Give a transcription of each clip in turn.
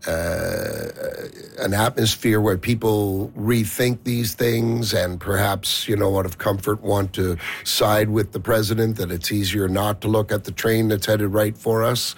an atmosphere where people rethink these things and perhaps, out of comfort want to side with the president, that it's easier not to look at the train that's headed right for us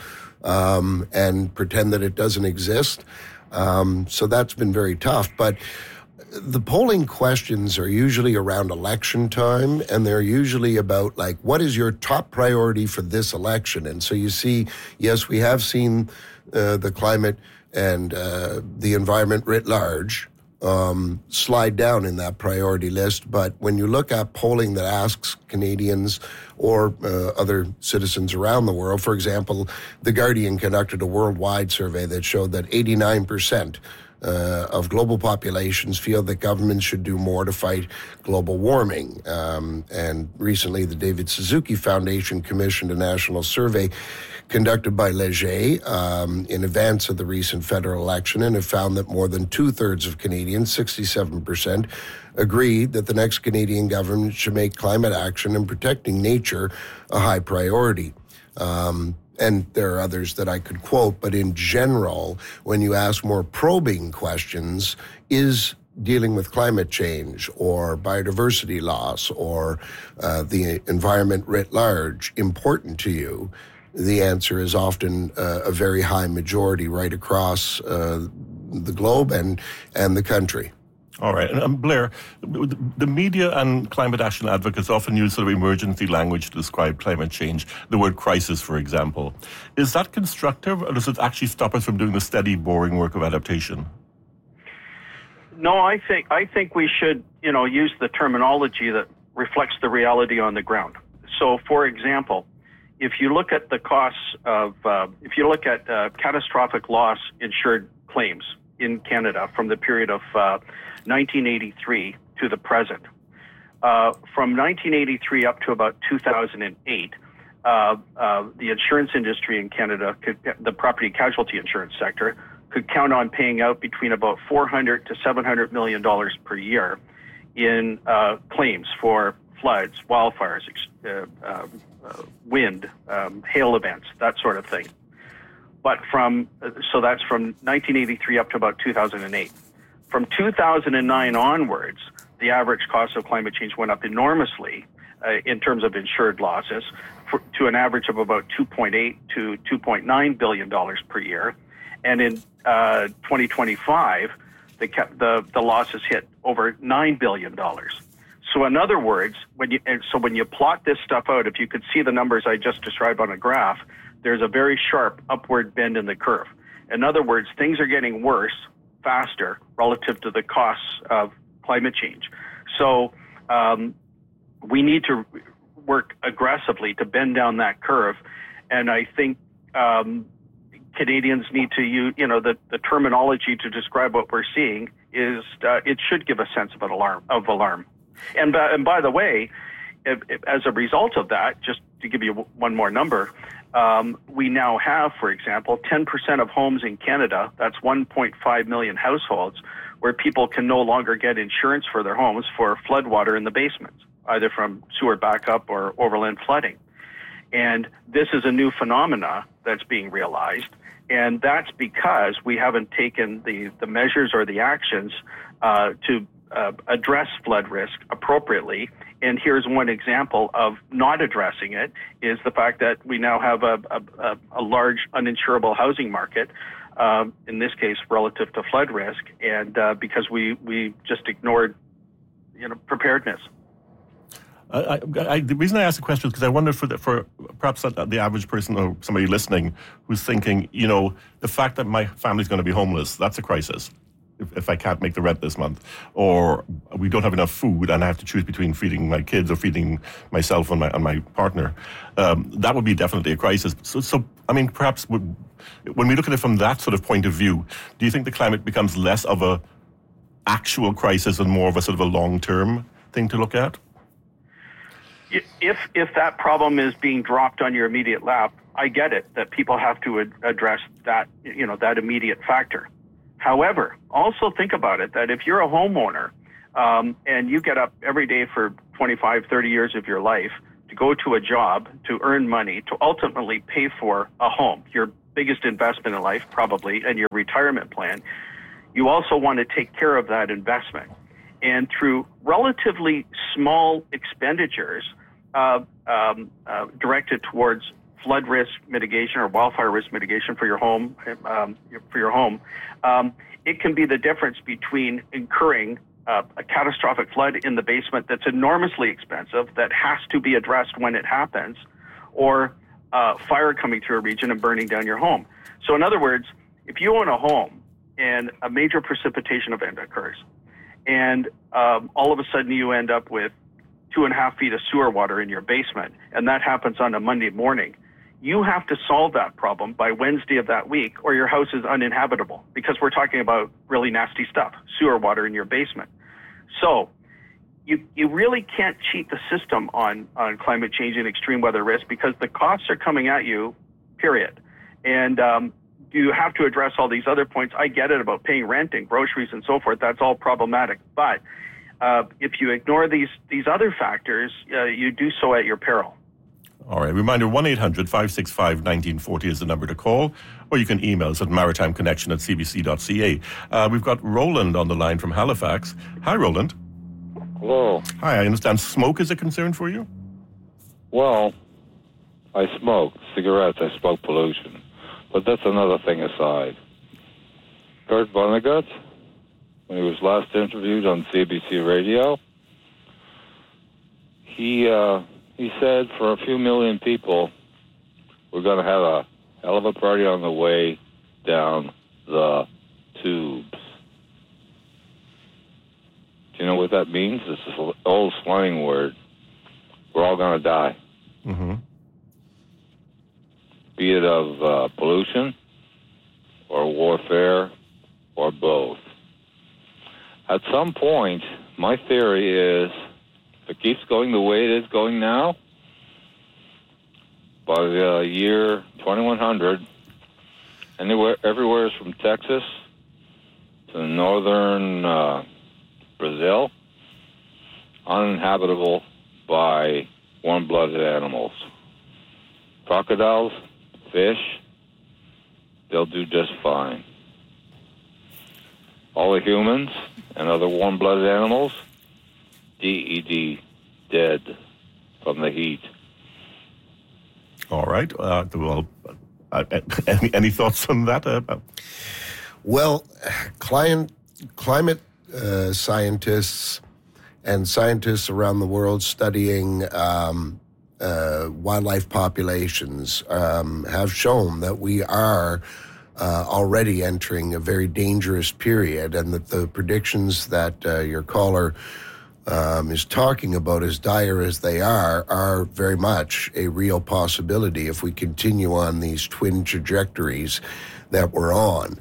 and pretend that it doesn't exist. So that's been very tough. But the polling questions are usually around election time, and they're usually about, what is your top priority for this election? And so you see, yes, we have seen the climate and the environment writ large slide down in that priority list. But when you look at polling that asks Canadians or other citizens around the world, for example, The Guardian conducted a worldwide survey that showed that 89% of global populations feel that governments should do more to fight global warming. And recently, the David Suzuki Foundation commissioned a national survey conducted by Leger in advance of the recent federal election, and it found that more than two-thirds of Canadians, 67%, agreed that the next Canadian government should make climate action and protecting nature a high priority. And there are others that I could quote, but in general, when you ask more probing questions, is dealing with climate change or biodiversity loss or the environment writ large important to you? The answer is often a very high majority right across the globe and the country. All right. And Blair, the media and climate action advocates often use sort of emergency language to describe climate change, the word crisis, for example. Is that constructive, or does it actually stop us from doing the steady, boring work of adaptation? No, I think we should, use the terminology that reflects the reality on the ground. So, for example, if you look at the costs of, catastrophic loss insured claims in Canada from the period of 1983 to the present. From 1983 up to about 2008, the insurance industry in Canada, the property casualty insurance sector, could count on paying out between about $400 to $700 million per year in claims for floods, wildfires, wind, hail events, that sort of thing. But so that's from 1983 up to about 2008. From 2009 onwards, the average cost of climate change went up enormously in terms of insured losses to an average of about $2.8 to $2.9 billion per year. And in 2025, the losses hit over $9 billion. So in other words, when you plot this stuff out, if you could see the numbers I just described on a graph, there's a very sharp upward bend in the curve. In other words, things are getting worse faster relative to the costs of climate change. So we need to work aggressively to bend down that curve. And I think Canadians need to use, the terminology to describe what we're seeing is it should give a sense of alarm. And by the way, as a result of that, just to give you one more number, we now have, for example, 10% of homes in Canada, that's 1.5 million households, where people can no longer get insurance for their homes for floodwater in the basements, either from sewer backup or overland flooding. And this is a new phenomena that's being realized, and that's because we haven't taken the measures or the actions to address flood risk appropriatly. And here's one example of not addressing it, is the fact that we now have a large uninsurable housing market, in this case relative to flood risk, and because we just ignored preparedness. The reason I asked the question is because I wonder for perhaps the average person or somebody listening who's thinking, the fact that my family's going to be homeless, that's a crisis. If I can't make the rent this month, or we don't have enough food and I have to choose between feeding my kids or feeding myself and my partner, that would be definitely a crisis. So I mean, perhaps when we look at it from that sort of point of view, do you think the climate becomes less of a actual crisis and more of a sort of a long-term thing to look at? If that problem is being dropped on your immediate lap, I get it that people have to address that, that immediate factor. However, also think about it, that if you're a homeowner and you get up every day for 25, 30 years of your life to go to a job, to earn money, to ultimately pay for a home, your biggest investment in life, probably, and your retirement plan, you also want to take care of that investment. And through relatively small expenditures directed towards flood risk mitigation or wildfire risk mitigation for your home, it can be the difference between incurring a catastrophic flood in the basement that's enormously expensive, that has to be addressed when it happens, or fire coming through a region and burning down your home. So in other words, if you own a home and a major precipitation event occurs, and all of a sudden you end up with 2.5 feet of sewer water in your basement, and that happens on a Monday morning, you have to solve that problem by Wednesday of that week, or your house is uninhabitable, because we're talking about really nasty stuff, sewer water in your basement. So you really can't cheat the system on climate change and extreme weather risk, because the costs are coming at you, period. And you have to address all these other points. I get it about paying rent and groceries and so forth. That's all problematic. But if you ignore these other factors, you do so at your peril. All right. Reminder, 1-800-565-1940 is the number to call, or you can email us at maritimeconnection@cbc.ca. We've got Roland on the line from Halifax. Hi, Roland. Hello. Hi, I understand smoke is a concern for you? Well, I smoke cigarettes, I smoke pollution, but that's another thing aside. Kurt Vonnegut, when he was last interviewed on CBC Radio, he said for a few million people, we're going to have a hell of a party on the way down the tubes. Do you know what that means? It's this old slang word. We're all going to die. Mm-hmm. Be it of pollution or warfare or both. At some point, my theory is, if it keeps going the way it is going now, by the year 2100, everywhere from Texas to northern Brazil, uninhabitable by warm-blooded animals. Crocodiles, fish, they'll do just fine. All the humans and other warm-blooded animals, DED, dead from the heat. All right. Any thoughts on that? Well, climate scientists and scientists around the world studying wildlife populations have shown that we are already entering a very dangerous period, and that the predictions that your caller is talking about, as dire as they are very much a real possibility if we continue on these twin trajectories that we're on.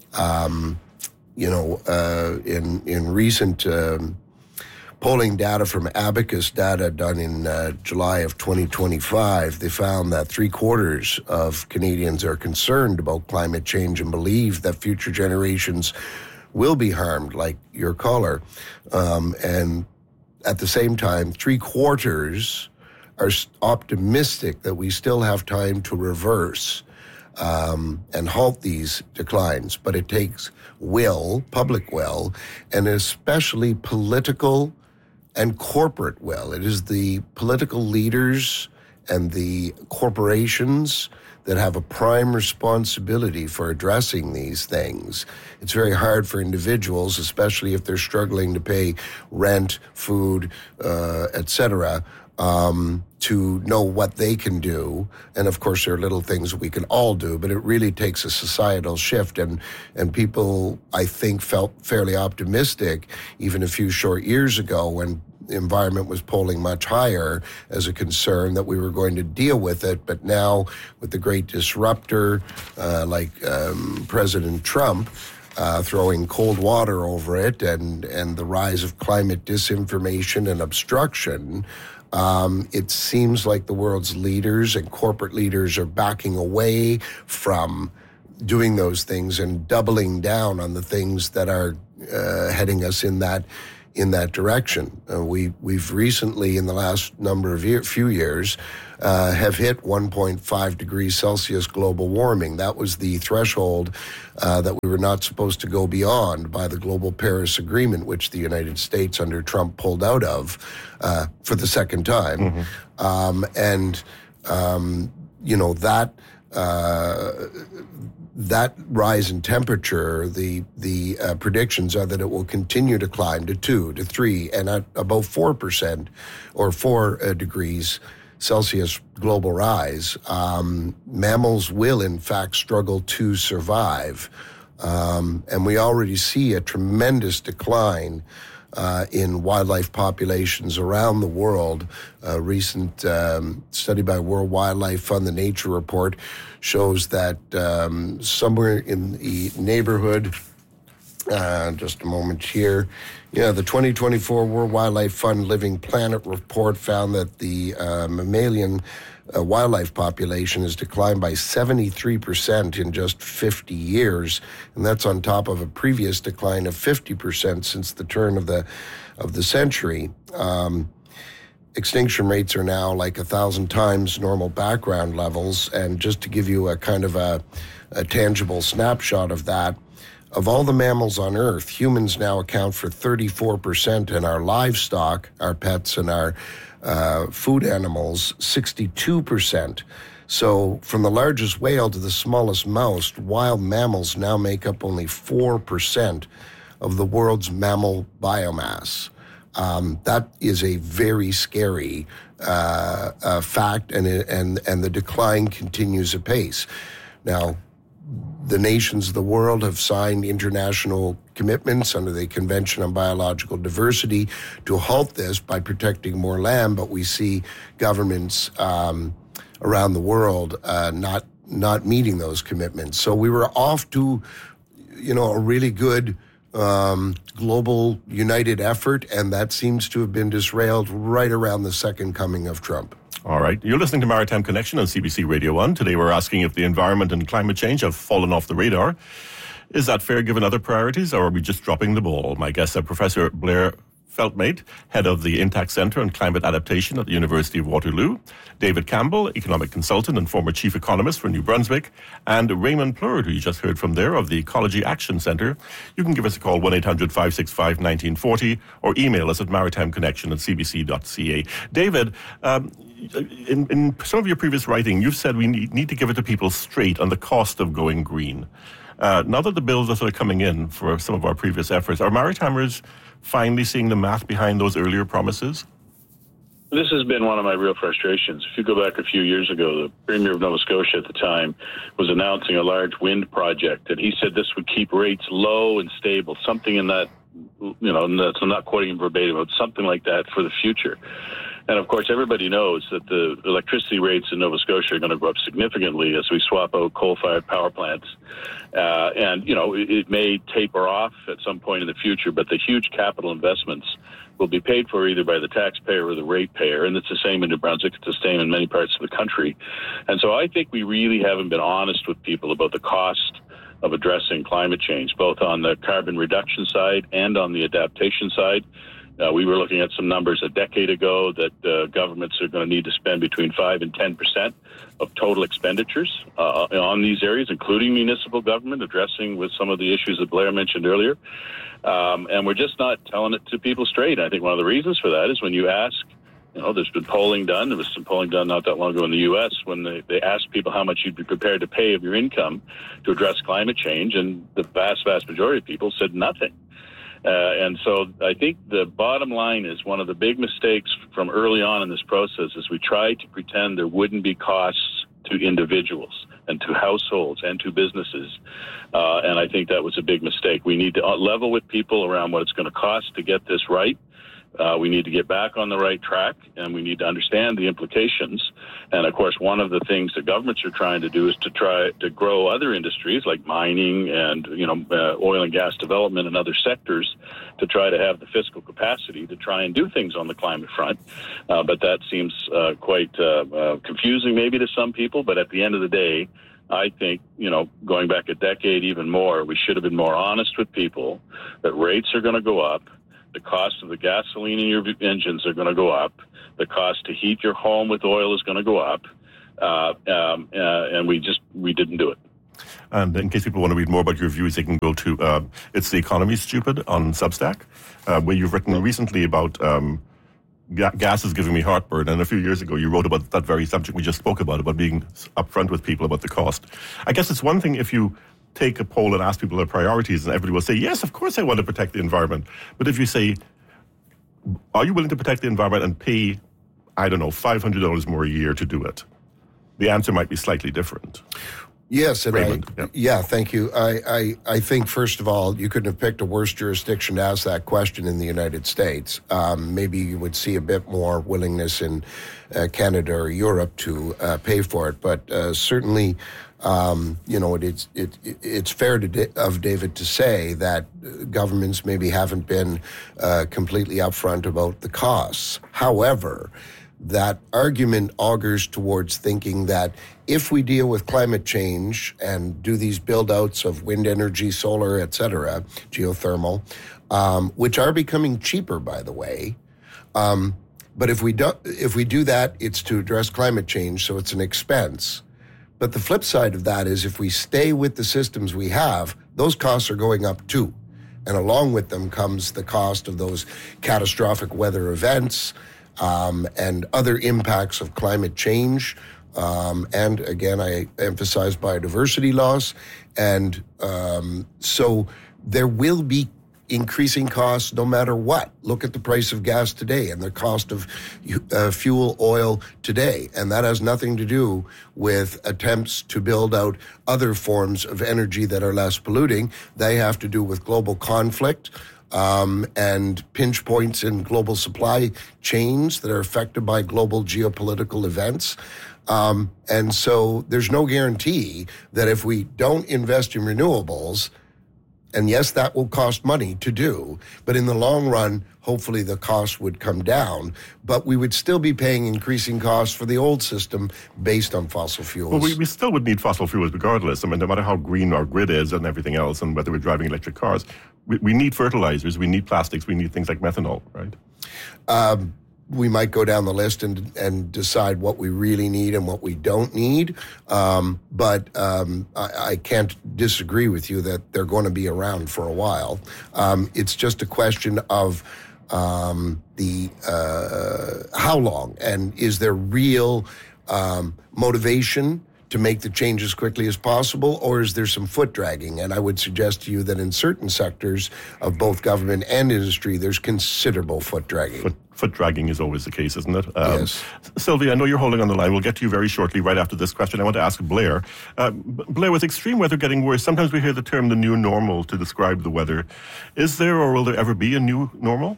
In recent polling data from Abacus data done in July of 2025, they found that 3/4 of Canadians are concerned about climate change and believe that future generations will be harmed, like your caller. And at the same time, 3/4 are optimistic that we still have time to reverse and halt these declines. But it takes will, public will, and especially political and corporate will. It is the political leaders and the corporations that have a prime responsibility for addressing these things. It's very hard for individuals, especially if they're struggling to pay rent, food, etc., to know what they can do. And of course, there are little things we can all do, but it really takes a societal shift. And people, I think, felt fairly optimistic even a few short years ago when the environment was polling much higher as a concern that we were going to deal with it. But now with the great disruptor like President Trump throwing cold water over it, and the rise of climate disinformation and obstruction, it seems like the world's leaders and corporate leaders are backing away from doing those things and doubling down on the things that are heading us in that in that direction. We've recently, in the last number of few years, have hit 1.5 degrees Celsius global warming. That was the threshold that we were not supposed to go beyond by the Global Paris Agreement, which the United States under Trump pulled out of for the second time. That rise in temperature, the predictions are that it will continue to climb to 2 to 3, and at about 4% or 4 degrees Celsius global rise, mammals will in fact struggle to survive. And we already see a tremendous decline in wildlife populations around the world. A recent study by World Wildlife Fund, the Nature Report, shows that somewhere in the neighborhood, just a moment here, the 2024 World Wildlife Fund Living Planet report found that the mammalian wildlife population has declined by 73% in just 50 years, and that's on top of a previous decline of 50% since the turn of the century. Extinction rates are now like 1,000 times normal background levels, and just to give you a kind of a tangible snapshot of that, of all the mammals on Earth, humans now account for 34%, and our livestock, our pets and our food animals, 62%. So from the largest whale to the smallest mouse, wild mammals now make up only 4% of the world's mammal biomass. That is a very scary fact, and the decline continues apace. Now, the nations of the world have signed international commitments under the Convention on Biological Diversity to halt this by protecting more land, but we see governments around the world not meeting those commitments. So we were off to, a really good global united effort, and that seems to have been derailed right around the second coming of Trump. All right. You're listening to Maritime Connection on CBC Radio 1. Today we're asking if the environment and climate change have fallen off the radar. Is that fair given other priorities, or are we just dropping the ball? My guests are Professor Blair Feltmate, head of the Intact Centre on Climate Adaptation at the University of Waterloo, David Campbell, economic consultant and former chief economist for New Brunswick, and Raymond Plurd, who you just heard from there, of the Ecology Action Centre. You can give us a call, 1-800-565-1940, or email us at maritimeconnection@cbc.ca. David, in some of your previous writing, you've said we need to give it to people straight on the cost of going green. Now that the bills are sort of coming in for some of our previous efforts, are Maritimers finally seeing the math behind those earlier promises? This has been one of my real frustrations. If you go back a few years ago, the Premier of Nova Scotia at the time was announcing a large wind project, and he said this would keep rates low and stable, something in that, I'm not quoting him verbatim, but something like that for the future. And of course, everybody knows that the electricity rates in Nova Scotia are going to go up significantly as we swap out coal-fired power plants. It may taper off at some point in the future, but the huge capital investments will be paid for either by the taxpayer or the ratepayer. And it's the same in New Brunswick. It's the same in many parts of the country. And so I think we really haven't been honest with people about the cost of addressing climate change, both on the carbon reduction side and on the adaptation side. We were looking at some numbers a decade ago that governments are going to need to spend between 5 and 10% of total expenditures on these areas, including municipal government, addressing with some of the issues that Blair mentioned earlier. And we're just not telling it to people straight. I think one of the reasons for that is when you ask, there's been polling done. There was some polling done not that long ago in the U.S. when they asked people how much you'd be prepared to pay of your income to address climate change, and the vast, vast majority of people said nothing. And so I think the bottom line is one of the big mistakes from early on in this process is we tried to pretend there wouldn't be costs to individuals and to households and to businesses. And I think that was a big mistake. We need to level with people around what it's going to cost to get this right. We need to get back on the right track, and we need to understand the implications. And of course, one of the things that governments are trying to do is to try to grow other industries like mining and oil and gas development and other sectors to try to have the fiscal capacity to try and do things on the climate front. But that seems quite confusing maybe to some people. But at the end of the day, I think, going back a decade even more, we should have been more honest with people that rates are going to go up, The cost of the gasoline in your engines are going to go up. The cost to heat your home with oil is going to go up. And we didn't do it. And in case people want to read more about your views, they can go to It's the Economy Stupid on Substack, where you've written recently about gas is giving me heartburn. And a few years ago, you wrote about that very subject we just spoke about being upfront with people about the cost. I guess it's one thing if you take a poll and ask people their priorities, and everybody will say, yes, of course I want to protect the environment. But if you say, are you willing to protect the environment and pay, I don't know, $500 more a year to do it? The answer might be slightly different. Yes, and Raymond, thank you. I think, first of all, you couldn't have picked a worse jurisdiction to ask that question in the United States. Maybe you would see a bit more willingness in Canada or Europe to pay for it, but certainly, it's fair of David to say that governments maybe haven't been completely upfront about the costs. However, that argument augurs towards thinking that if we deal with climate change and do these build-outs of wind energy, solar, et cetera, geothermal, which are becoming cheaper, by the way, but if we do that, it's to address climate change, so it's an expense. But the flip side of that is if we stay with the systems we have, those costs are going up too. And along with them comes the cost of those catastrophic weather events, and other impacts of climate change. And again, I emphasize biodiversity loss. And so there will be increasing costs no matter what. Look at the price of gas today and the cost of fuel oil today. And that has nothing to do with attempts to build out other forms of energy that are less polluting. They have to do with global conflict, and pinch points in global supply chains that are affected by global geopolitical events. And so there's no guarantee that if we don't invest in renewables, and yes, that will cost money to do, but in the long run, hopefully the cost would come down, but we would still be paying increasing costs for the old system based on fossil fuels. Well, we still would need fossil fuels regardless. I mean, no matter how green our grid is and everything else, and whether we're driving electric cars, we need fertilizers, we need plastics, we need things like methanol, right? We might go down the list and decide what we really need and what we don't need. But I can't disagree with you that they're going to be around for a while. It's just a question of the how long, and is there real motivation to make the change as quickly as possible, or is there some foot dragging? And I would suggest to you that in certain sectors of both government and industry, there's considerable foot dragging. Foot dragging is always the case, isn't it? Yes. Sylvia, I know you're holding on the line. We'll get to you very shortly, right after this question. I want to ask Blair. Blair, with extreme weather getting worse, sometimes we hear the term the new normal to describe the weather. Is there, or will there ever be a new normal?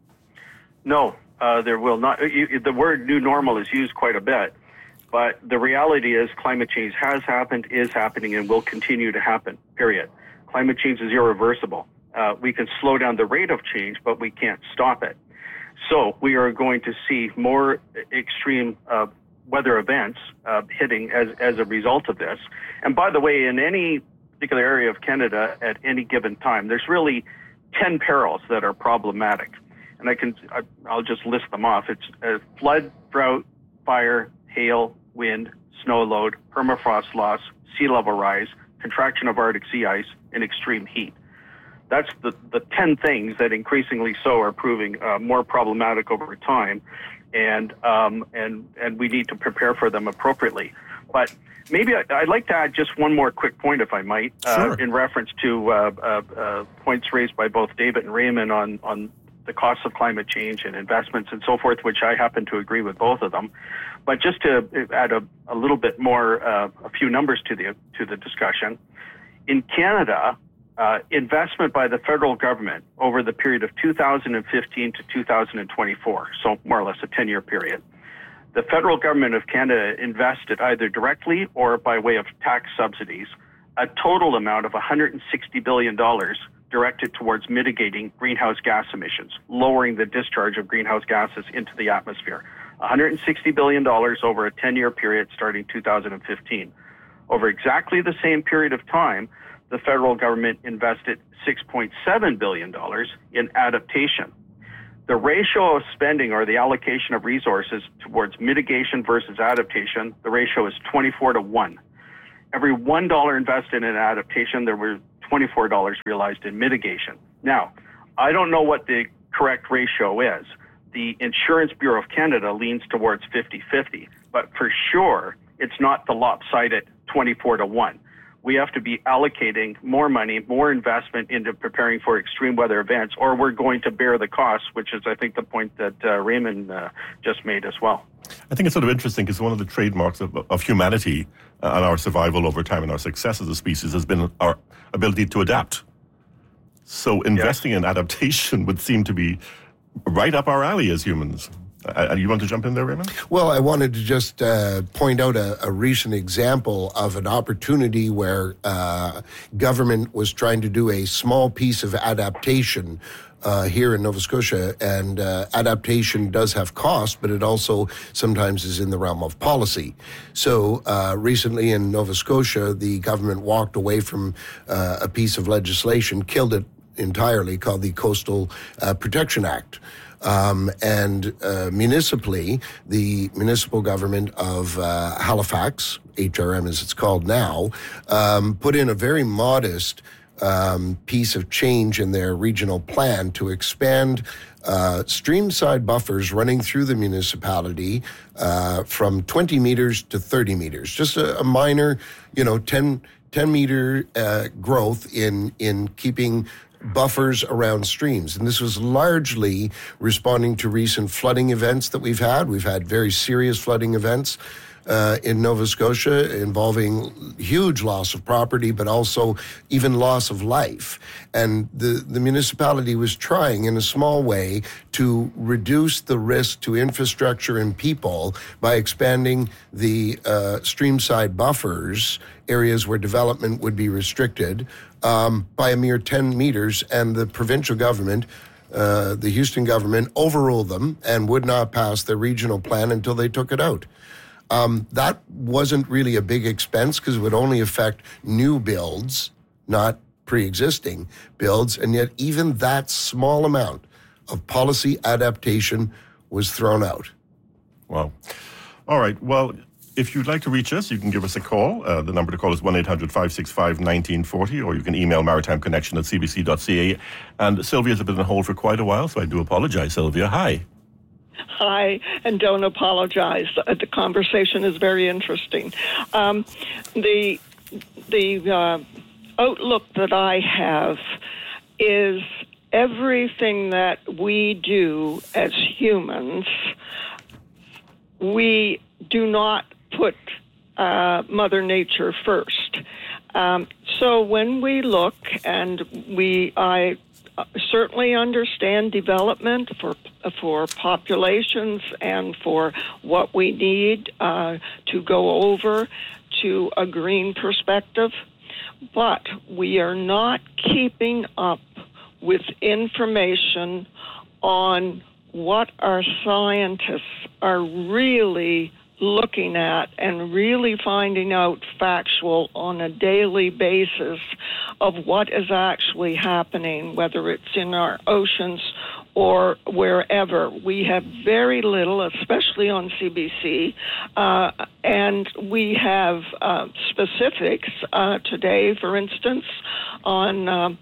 No, there will not. The word new normal is used quite a bit. But the reality is climate change has happened, is happening, and will continue to happen, period. Climate change is irreversible. We can slow down the rate of change, but we can't stop it. So we are going to see more extreme weather events hitting as a result of this. And by the way, in any particular area of Canada at any given time, there's really 10 perils that are problematic. And I'll just list them off. It's flood, drought, fire, hail, wind, snow load, permafrost loss, sea level rise, contraction of Arctic sea ice, and extreme heat. That's the 10 things that increasingly so are proving more problematic over time, and we need to prepare for them appropriately. But maybe I'd like to add just one more quick point, if I might, Sure. in reference to points raised by both David and Raymond on the costs of climate change and investments and so forth, which I happen to agree with both of them. But just to add a little bit more, a few numbers to the discussion. In Canada, investment by the federal government over the period of 2015 to 2024, so more or less a 10-year period, the federal government of Canada invested either directly or by way of tax subsidies a total amount of $160 billion directed towards mitigating greenhouse gas emissions, lowering the discharge of greenhouse gases into the atmosphere. $160 billion over a 10-year period starting 2015. Over exactly the same period of time, the federal government invested $6.7 billion in adaptation, The ratio of spending or the allocation of resources towards mitigation versus adaptation, the ratio is 24-1. Every $1 invested in adaptation, there were $24 realized in mitigation. Now, I don't know what the correct ratio is. The Insurance Bureau of Canada leans towards 50-50, but for sure, it's not the lopsided 24-1. We have to be allocating more money, more investment into preparing for extreme weather events, or we're going to bear the costs, which is, I think, the point that Raymond just made as well. I think it's sort of interesting because one of the trademarks of humanity and our survival over time and our success as a species has been our ability to adapt. So investing in adaptation would seem to be right up our alley as humans. You want to jump in there, Raymond? Well, I wanted to just point out a recent example of an opportunity where government was trying to do a small piece of adaptation here in Nova Scotia, and adaptation does have cost, but it also sometimes is in the realm of policy. So recently in Nova Scotia, the government walked away from a piece of legislation, killed it entirely, called the Coastal Protection Act. And municipally, the municipal government of Halifax, HRM as it's called now, put in a very modest piece of change in their regional plan to expand streamside buffers running through the municipality from 20 meters to 30 meters. Just a minor, 10 meter growth in keeping buffers around streams. And this was largely responding to recent flooding events that we've had. We've had very serious flooding events in Nova Scotia involving huge loss of property, but also even loss of life. And the municipality was trying in a small way to reduce the risk to infrastructure and people by expanding the streamside buffers, areas where development would be restricted, by a mere 10 meters, and the provincial government, the Houston government, overruled them and would not pass their regional plan until they took it out. That wasn't really a big expense because it would only affect new builds, not pre-existing builds, and yet even that small amount of policy adaptation was thrown out. Wow. All right, well, if you'd like to reach us, you can give us a call. The number to call is 1-800-565-1940, or you can email maritimeconnection@cbc.ca. And Sylvia's been on hold for quite a while, so I do apologize, Sylvia. Hi. Hi, and don't apologize. The conversation is very interesting. The outlook that I have is everything that we do as humans, we do not put Mother Nature first. So when we look, and I certainly understand development for populations and for what we need to go over to a green perspective, but we are not keeping up with information on what our scientists are really looking at and really finding out factual on a daily basis of what is actually happening, whether it's in our oceans or wherever. We have very little, especially on CBC, and we have specifics today, for instance, on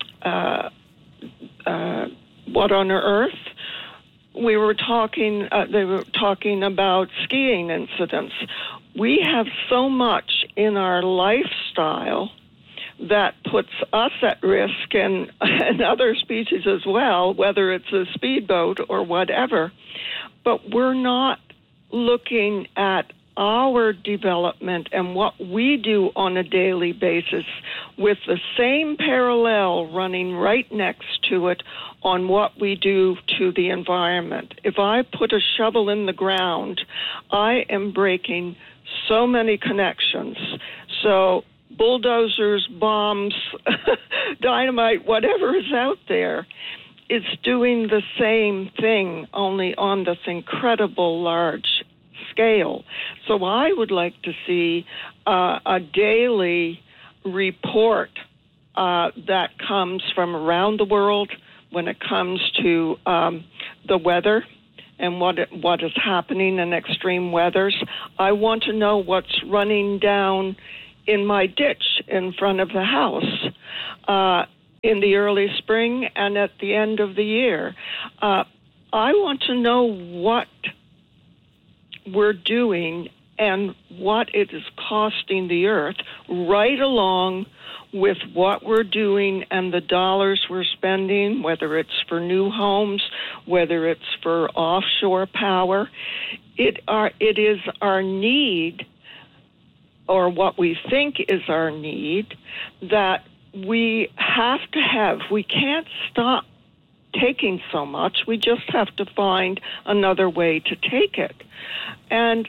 What on Earth. They were talking about skiing incidents. We have so much in our lifestyle that puts us at risk, and other species as well, whether it's a speedboat or whatever. But we're not looking at our development and what we do on a daily basis with the same parallel running right next to it on what we do to the environment. If I put a shovel in the ground, I am breaking so many connections. So bulldozers, bombs, dynamite, whatever is out there, it's doing the same thing, only on this incredible large scale. So I would like to see a daily report that comes from around the world when it comes to the weather and what is happening in extreme weathers. I want to know what's running down in my ditch in front of the house in the early spring and at the end of the year. I want to know what we're doing and what it is costing the earth, right along with what we're doing and the dollars we're spending, whether it's for new homes, whether it's for offshore power. It is our need, or what we think is our need, that we have to have. We can't stop taking so much. We just have to find another way to take it. And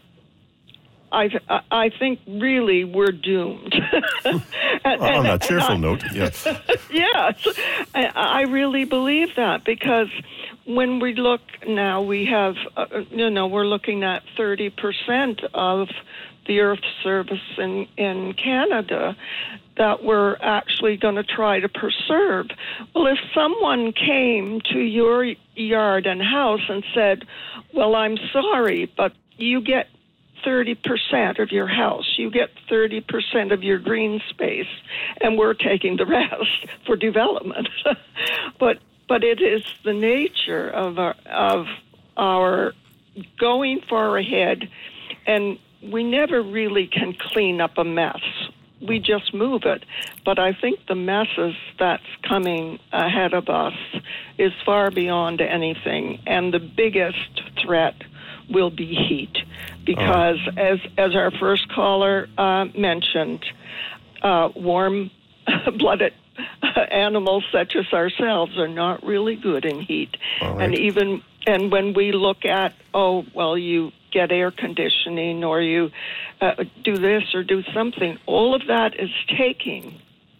I think really we're doomed. On that cheerful note, yes. Yes, I really believe that, because when we look now, we have, we're looking at 30% of the Earth's surface in Canada that we're actually going to try to preserve. Well, if someone came to your yard and house and said, well, I'm sorry, but you get 30% of your house, you get 30% of your green space, and we're taking the rest for development. But it is the nature of our going far ahead, and we never really can clean up a mess. We just move it. But I think the messes that's coming ahead of us is far beyond anything, and the biggest threat will be heat, because as our first caller mentioned, warm-blooded animals such as ourselves are not really good in heat. And when we look at, you get air conditioning, or you do this or do something, all of that is taking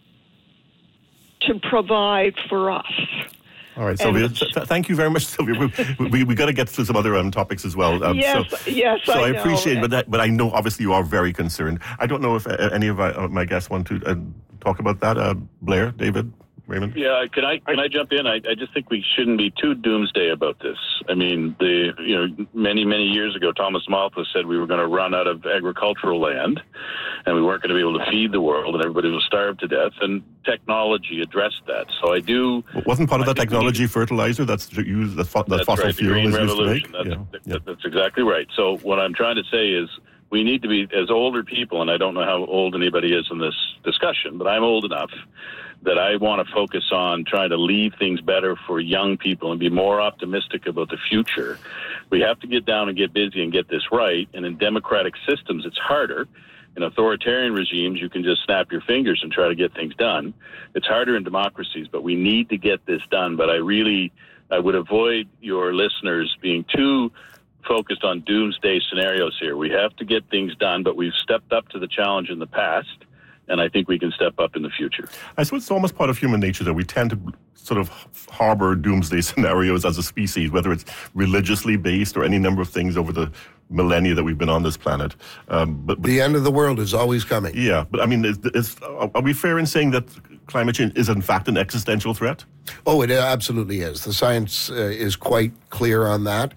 to provide for us. All right, Sylvia, thank you very much, Sylvia. We got to get through some other topics as well. Yes, so I appreciate it, but I know obviously you are very concerned. I don't know if any of my guests want to talk about that. Blair, David, Raymond? Yeah, can I jump in? I just think we shouldn't be too doomsday about this. I mean, many, many years ago, Thomas Malthus said we were going to run out of agricultural land, and we weren't going to be able to feed the world, and everybody will starve to death. And technology addressed that. So I do. Wasn't part of that technology fertilizer that's used? That's fossil right, fuel is used to make. That's exactly right. So what I'm trying to say is, we need to be, as older people, and I don't know how old anybody is in this discussion, but I'm old enough that I want to focus on trying to leave things better for young people and be more optimistic about the future. We have to get down and get busy and get this right. And in democratic systems, it's harder. In authoritarian regimes, you can just snap your fingers and try to get things done. It's harder in democracies, but we need to get this done. But I would avoid your listeners being too focused on doomsday scenarios here. We have to get things done, but we've stepped up to the challenge in the past, and I think we can step up in the future. I suppose it's almost part of human nature that we tend to sort of harbor doomsday scenarios as a species, whether it's religiously based or any number of things over the millennia that we've been on this planet. But the end of the world is always coming. Yeah, but I mean, are we fair in saying that climate change is in fact an existential threat? Oh, it absolutely is. The science is quite clear on that.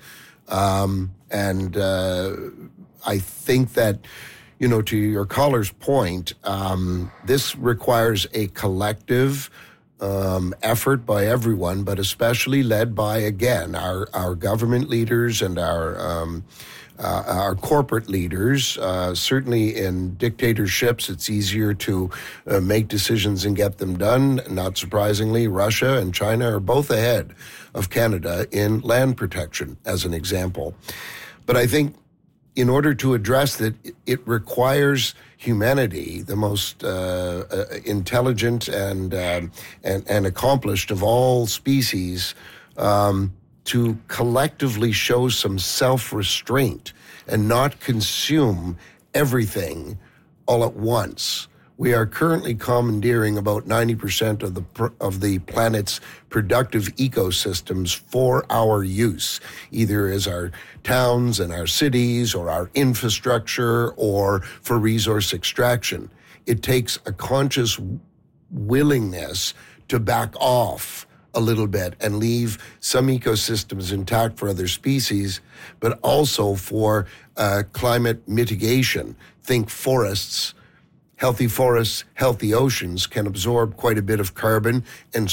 And I think that, to your caller's point, this requires a collective effort by everyone, but especially led by, again, our government leaders and our corporate leaders. Certainly in dictatorships, it's easier to make decisions and get them done. Not surprisingly, Russia and China are both ahead of Canada in land protection, as an example. But I think in order to address that, it requires humanity, the most intelligent and accomplished of all species, to collectively show some self-restraint and not consume everything all at once. We are currently commandeering about 90% of the planet's productive ecosystems for our use, either as our towns and our cities or our infrastructure or for resource extraction. It takes a conscious willingness to back off a little bit and leave some ecosystems intact for other species, but also for climate mitigation. Think forests. Healthy forests, healthy oceans can absorb quite a bit of carbon and